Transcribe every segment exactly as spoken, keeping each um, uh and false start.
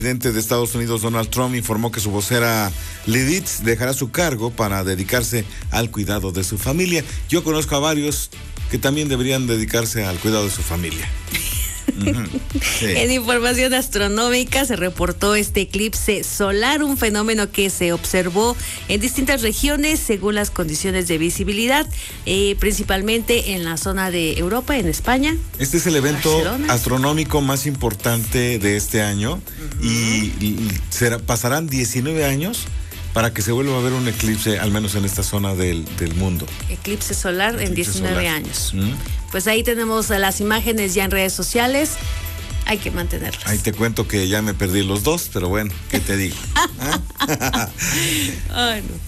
El presidente de Estados Unidos, Donald Trump, informó que su vocera Liditz dejará su cargo para dedicarse al cuidado de su familia. Yo conozco a varios que también deberían dedicarse al cuidado de su familia. Uh-huh. Sí. En información astronómica se reportó este eclipse solar, un fenómeno que se observó en distintas regiones según las condiciones de visibilidad, eh, principalmente en la zona de Europa, en España. Este es el evento Barcelona. astronómico más importante de este año. Uh-huh. y, y será, pasarán diecinueve años para que se vuelva a ver un eclipse, al menos en esta zona del, del mundo. Eclipse solar eclipse en diecinueve solar. años. ¿Mm? Pues ahí tenemos las imágenes ya en redes sociales. Hay que mantenerlas. Ahí te cuento que ya me perdí los dos, pero bueno, ¿qué te digo? ¿Ah? Ay, no.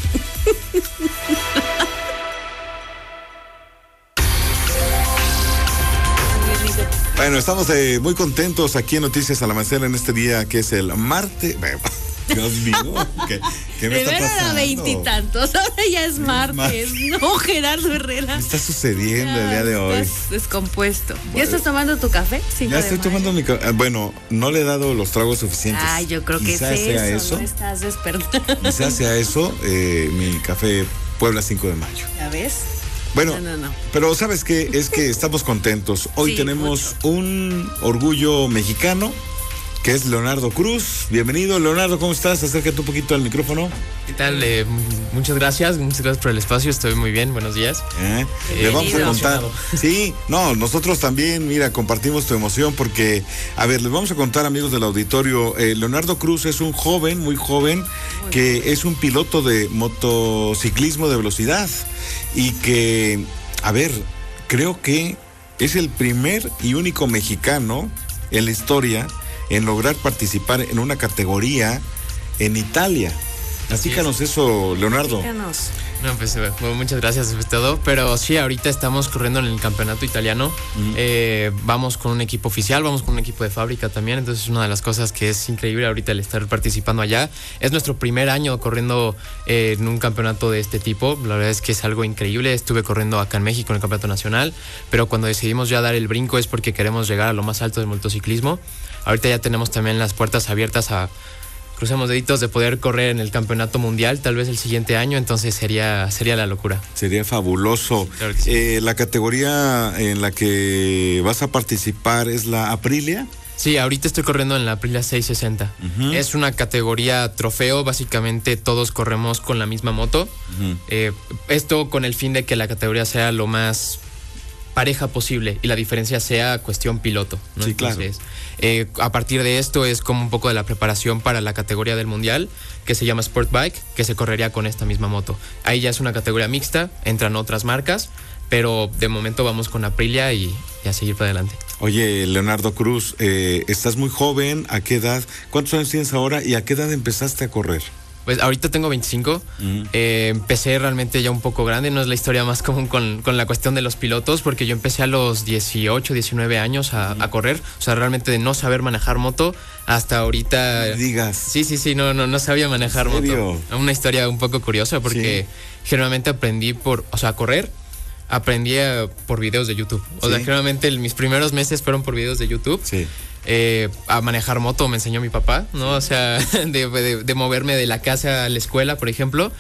Bueno, estamos eh, muy contentos aquí en Noticias al Amanecer en este día que es el martes. Dios mío, ¿qué, qué me está pasando? Era veintitantos, ahora ya es martes. No, Gerardo Herrera. ¿Qué está sucediendo ya el día de hoy? Estás descompuesto. Bueno, ¿ya estás tomando tu café? Sí, ya estoy tomando mi café. Bueno, no le he dado los tragos suficientes. Ay, yo creo que Quizás es sea eso, eso. No estás despertando. Quizás sea eso, eh, mi café Puebla cinco de mayo. ¿Ya ves? Bueno, no, no, no. pero ¿sabes qué? Es que estamos contentos. Hoy sí, tenemos mucho. un orgullo mexicano, que es Leonardo Cruz. Bienvenido, Leonardo, ¿cómo estás? Acércate un poquito al micrófono. ¿Qué tal? Eh, muchas gracias, muchas gracias por el espacio, estoy muy bien, buenos días. ¿Eh? Eh, Le vamos a contar. Sí, no, nosotros también, mira, compartimos tu emoción porque, a ver, les vamos a contar, amigos del auditorio, eh, Leonardo Cruz es un joven, muy joven, muy que bien. es un piloto de motociclismo de velocidad y que, a ver, creo que es el primer y único mexicano en la historia en lograr participar en una categoría en Italia. Platícanos eso, Leonardo. Platícanos. No, pues bueno, muchas gracias por todo, pero sí, ahorita estamos corriendo en el campeonato italiano, uh-huh. eh, vamos con un equipo oficial, vamos con un equipo de fábrica también, entonces es una de las cosas que es increíble ahorita el estar participando allá. Es nuestro primer año corriendo eh, en un campeonato de este tipo, la verdad es que es algo increíble. Estuve corriendo acá en México en el campeonato nacional, pero cuando decidimos ya dar el brinco es porque queremos llegar a lo más alto del motociclismo. Ahorita ya tenemos también las puertas abiertas a, crucemos deditos, de poder correr en el campeonato mundial, tal vez el siguiente año, entonces sería, sería la locura. Sería fabuloso. Claro que sí. eh, ¿La categoría en la que vas a participar es la Aprilia? Sí, ahorita estoy corriendo en la Aprilia seiscientos sesenta. Uh-huh. Es una categoría trofeo, básicamente todos corremos con la misma moto. Uh-huh. Eh, esto con el fin de que la categoría sea lo más pareja posible y la diferencia sea cuestión piloto, ¿no? Sí, Entonces, claro. eh, a partir de esto es como un poco de la preparación para la categoría del mundial, que se llama Sport Bike, que se correría con esta misma moto. Ahí ya es una categoría mixta, entran otras marcas, pero de momento vamos con Aprilia y, y a seguir para adelante. Oye, Leonardo Cruz, eh, estás muy joven, ¿a qué edad? ¿Cuántos años tienes ahora y a qué edad empezaste a correr? Pues ahorita tengo veinticinco, uh-huh. eh, empecé realmente ya un poco grande, no es la historia más común con, con la cuestión de los pilotos, porque yo empecé a los dieciocho, diecinueve años a, uh-huh. a correr, o sea, realmente de no saber manejar moto hasta ahorita. No digas. Sí, sí, sí, no, no, no sabía manejar ¿En serio? moto. Una historia un poco curiosa porque sí. generalmente aprendí por, o sea, a correr, aprendí a, por videos de YouTube. O ¿Sí? sea, generalmente mis primeros meses fueron por videos de YouTube. Sí. Eh, a manejar moto me enseñó mi papá, ¿no? O sea, de, de, de moverme de la casa a la escuela, por ejemplo,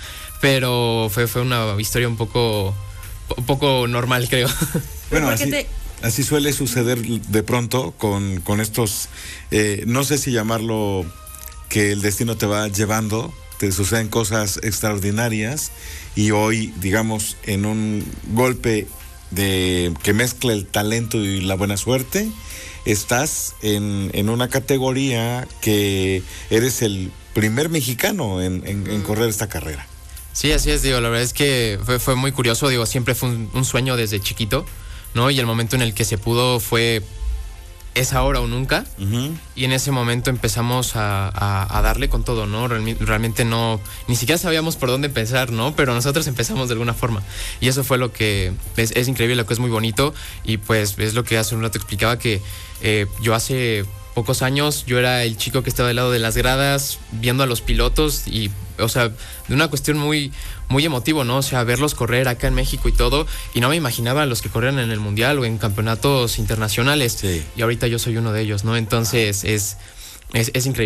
pero fue, fue una historia un poco, un poco normal, creo. Bueno, así, te... así suele suceder de pronto con, con estos, eh, no sé si llamarlo que el destino te va llevando, te suceden cosas extraordinarias y hoy, digamos, en un golpe de que mezcla el talento y la buena suerte, estás en, en una categoría que eres el primer mexicano en, en, en correr esta carrera. Sí, así es, digo, la verdad es que fue, fue muy curioso, digo, siempre fue un, un sueño desde chiquito, ¿no? Y el momento en el que se pudo fue es ahora o nunca, uh-huh. y en ese momento empezamos a, a, a darle con todo, ¿no? Real, realmente no, ni siquiera sabíamos por dónde empezar, ¿no? Pero nosotros empezamos de alguna forma, y eso fue lo que es, es increíble, lo que es muy bonito, y pues es lo que hace un rato explicaba, que eh, yo hace pocos años, yo era el chico que estaba del lado de las gradas, viendo a los pilotos y, o sea, de una cuestión muy, muy emotivo, ¿no? O sea, verlos correr acá en México y todo, y no me imaginaba a los que corrían en el Mundial o en campeonatos internacionales, sí. Y ahorita yo soy uno de ellos, ¿no? Entonces, es, es, es increíble.